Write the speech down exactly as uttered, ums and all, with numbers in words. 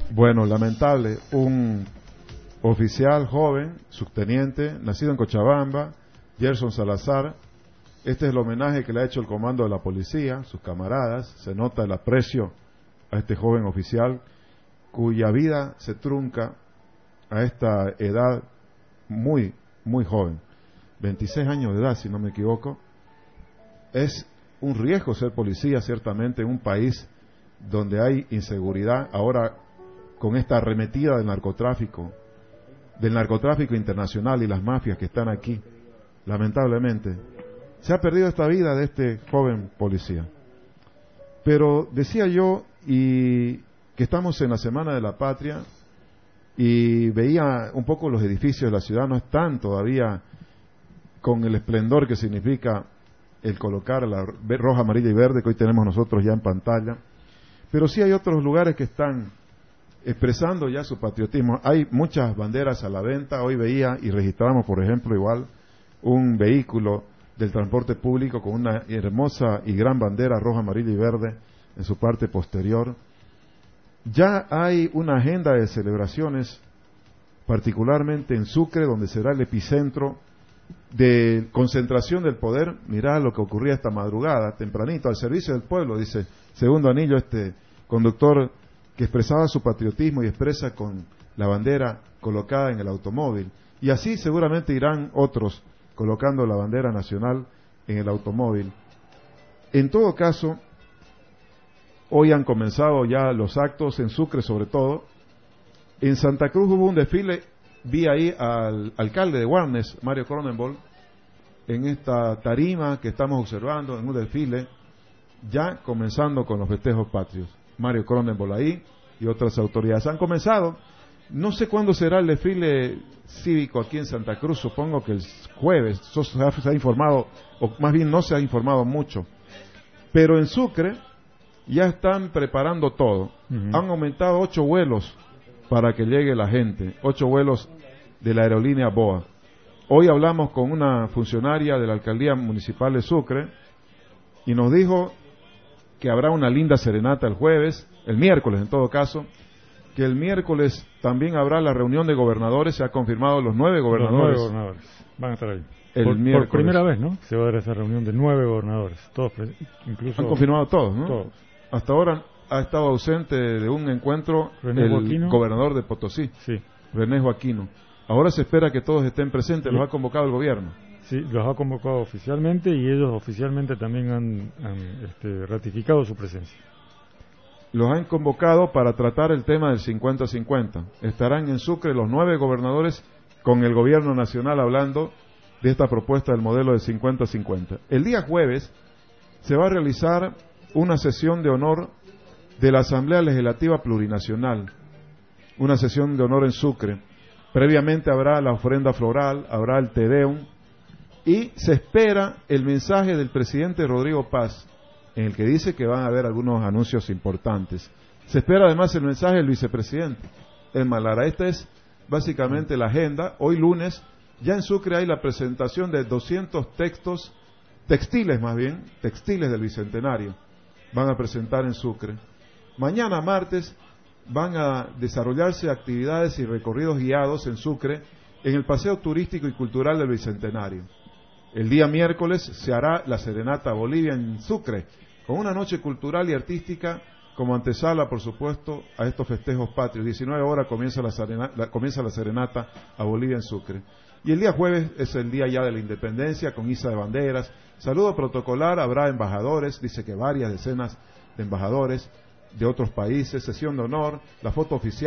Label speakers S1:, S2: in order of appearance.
S1: Bueno, lamentable, un oficial joven, subteniente, nacido en Cochabamba, Gerson Salazar. Este es el homenaje que le ha hecho el comando de la policía, sus camaradas. Se nota el aprecio a este joven oficial cuya vida se trunca a esta edad muy, muy joven, veintiséis años de edad, si no me equivoco. Es un riesgo ser policía, ciertamente, en un país donde hay inseguridad, ahora con esta arremetida del narcotráfico, del narcotráfico internacional y las mafias que están aquí. Lamentablemente, se ha perdido esta vida de este joven policía. Pero decía yo, y que estamos en la Semana de la Patria, y veía un poco los edificios de la ciudad, no están todavía con el esplendor que significa el colocar la roja, amarilla y verde que hoy tenemos nosotros ya en pantalla, pero sí hay otros lugares que están expresando ya su patriotismo. Hay muchas banderas a la venta. Hoy veía y registramos, por ejemplo, igual un vehículo del transporte público con una hermosa y gran bandera roja, amarilla y verde en su parte posterior. Ya hay una agenda de celebraciones, particularmente en Sucre, donde será el epicentro de concentración del poder. Mirá lo que ocurría esta madrugada, tempranito, al servicio del pueblo, dice Segundo Anillo, este conductor que expresaba su patriotismo y expresa con la bandera colocada en el automóvil. Y así seguramente irán otros colocando la bandera nacional en el automóvil. En todo caso, hoy han comenzado ya los actos en Sucre, sobre todo. En Santa Cruz hubo un desfile. Vi ahí al alcalde de Guarnes, Mario Cronenbol, en esta tarima que estamos observando, en un desfile, ya comenzando con los festejos patrios. Mario Cronenbol ahí y otras autoridades han comenzado. No sé cuándo será el desfile cívico aquí en Santa Cruz, supongo que el jueves. Eso se ha, se ha informado, o más bien no se ha informado mucho. Pero en Sucre ya están preparando todo. Uh-huh. Han aumentado ocho vuelos para que llegue la gente, ocho vuelos de la aerolínea B O A. Hoy hablamos con una funcionaria de la Alcaldía Municipal de Sucre y nos dijo que habrá una linda serenata el jueves, el miércoles en todo caso, que el miércoles también habrá la reunión de gobernadores. Se ha confirmado los nueve gobernadores.
S2: Los nueve gobernadores van a estar ahí.
S1: El
S2: por,
S1: miércoles.
S2: Por primera vez, ¿no? Se va a dar esa reunión de nueve gobernadores. Todos, incluso.
S1: Han confirmado todos, ¿no?
S2: Todos.
S1: Hasta ahora ha estado ausente de un encuentro René el Joaquino, gobernador de Potosí,
S2: sí.
S1: René Joaquino. Ahora se espera que todos estén presentes. Sí. Los ha convocado el gobierno.
S2: Sí, los ha convocado oficialmente y ellos oficialmente también han, han este, ratificado su presencia.
S1: Los han convocado para tratar el tema del cincuenta cincuenta. Estarán en Sucre los nueve gobernadores con el gobierno nacional hablando de esta propuesta del modelo de cincuenta cincuenta. El día jueves se va a realizar una sesión de honor de la Asamblea Legislativa Plurinacional, una sesión de honor en Sucre. Previamente habrá la ofrenda floral, habrá el Te Deum, y se espera el mensaje del presidente Rodrigo Paz, en el que dice que van a haber algunos anuncios importantes. Se espera además el mensaje del vicepresidente, el Malara. Esta es básicamente la agenda. Hoy lunes, ya en Sucre hay la presentación de doscientos textos, textiles más bien, textiles del Bicentenario, van a presentar en Sucre. Mañana martes van a desarrollarse actividades y recorridos guiados en Sucre en el Paseo Turístico y Cultural del Bicentenario. El día miércoles se hará la Serenata Bolivia en Sucre, con una noche cultural y artística como antesala, por supuesto, a estos festejos patrios. diecinueve horas comienza la, serena, la, comienza la Serenata a Bolivia en Sucre. Y el día jueves es el día ya de la Independencia, con iza de banderas, saludo protocolar, habrá embajadores, dice que varias decenas de embajadores de otros países, sesión de honor, la foto oficial.